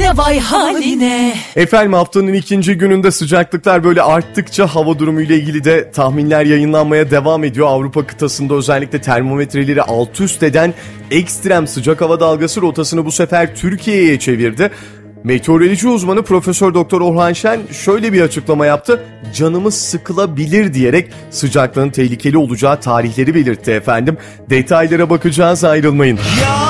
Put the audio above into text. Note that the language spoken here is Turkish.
haline vay haline. Efendim haftanın ikinci gününde sıcaklıklar böyle arttıkça hava durumuyla ilgili de tahminler yayınlanmaya devam ediyor. Avrupa kıtasında özellikle termometreleri alt üst eden ekstrem sıcak hava dalgası rotasını bu sefer Türkiye'ye çevirdi. Meteoroloji uzmanı Profesör Doktor Orhan Şen şöyle bir açıklama yaptı. Canımız sıkılabilir diyerek sıcaklığın tehlikeli olacağı tarihleri belirtti efendim. Detaylara bakacağız, ayrılmayın.